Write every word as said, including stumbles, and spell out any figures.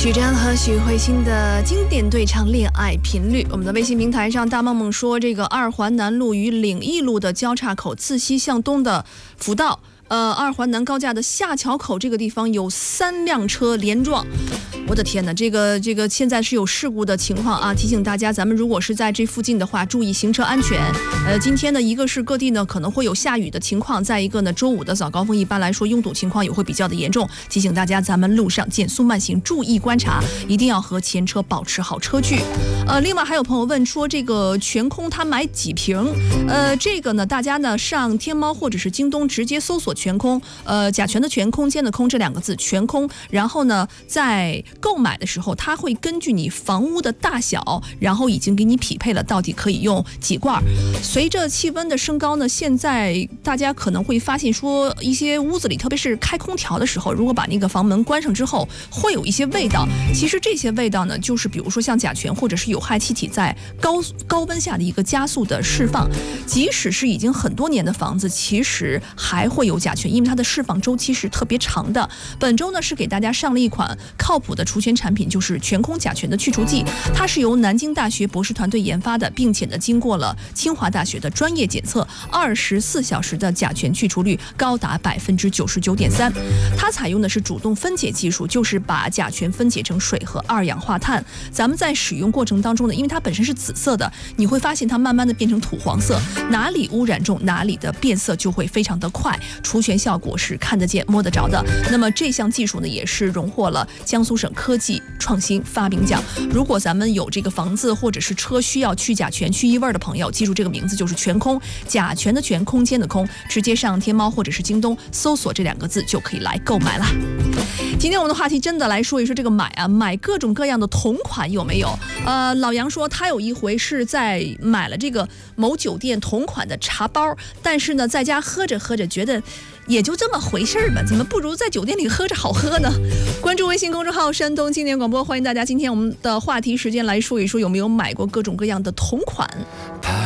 许峥和许慧欣的经典对唱《恋爱频率》。我们的微信平台上，大梦梦说，这个二环南路与领义路的交叉口，自西向东的辅道，呃，二环南高架的下桥口这个地方有三辆车连撞。我的天哪，这个这个现在是有事故的情况啊！提醒大家，咱们如果是在这附近的话，注意行车安全。呃，今天呢，一个是各地呢可能会有下雨的情况，再一个呢，周五的早高峰一般来说拥堵情况也会比较的严重。提醒大家，咱们路上减速慢行，注意观察，一定要和前车保持好车距。呃，另外还有朋友问说，这个全空他买几瓶？呃，这个呢，大家呢上天猫或者是京东直接搜索全空，呃，甲醛的醛，空间的空这两个字，全空。然后呢，在购买的时候，它会根据你房屋的大小，然后已经给你匹配了到底可以用几罐。随着气温的升高呢，现在大家可能会发现说，一些屋子里，特别是开空调的时候，如果把那个房门关上之后，会有一些味道。其实这些味道呢，就是比如说像甲醛或者是有害气体在高高温下的一个加速的释放。即使是已经很多年的房子，其实还会有甲醛，因为它的释放周期是特别长的。本周呢，是给大家上了一款靠谱的除醛产品，就是全空甲醛的去除剂。它是由南京大学博士团队研发的，并且呢，经过了清华大学的专业检测，二十四小时的甲醛去除率高达百分之九十九点三。它采用的是主动分解技术，就是把甲醛分解成水和二氧化碳。咱们在使用过程当中呢，因为它本身是紫色的，你会发现它慢慢的变成土黄色，哪里污染重，哪里的变色就会非常的快，除醛效果是看得见摸得着的。那么这项技术呢，也是荣获了江苏省科技创新发明奖。如果咱们有这个房子或者是车需要去甲醛去异味的朋友，记住这个名字就是全空，甲醛的醛，空间的空，直接上天猫或者是京东搜索这两个字就可以来购买了。今天我们的话题真的来说一说这个买啊，买各种各样的同款有没有？呃，老杨说他有一回是在买了这个某酒店同款的茶包，但是呢，在家喝着喝着觉得也就这么回事儿吧，怎么不如在酒店里喝着好喝呢？关注微信公众号山东青年广播，欢迎大家。今天我们的话题时间来说一说有没有买过各种各样的同款。